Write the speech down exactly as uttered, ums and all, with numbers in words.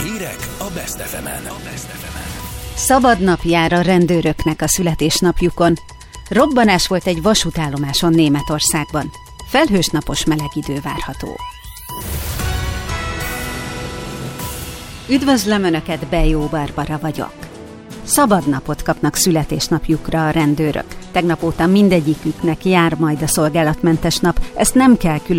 Hírek a Best ef emen. Szabad nap jár a rendőröknek a születésnapjukon. Robbanás volt egy vasútállomáson Németországban. Felhős napos meleg idő várható. Üdvözlöm Önöket, Bejó Barbara vagyok. Szabad napot kapnak születésnapjukra a rendőrök. Tegnap óta mindegyiküknek jár majd a szolgálatmentes nap, ezt nem kell külön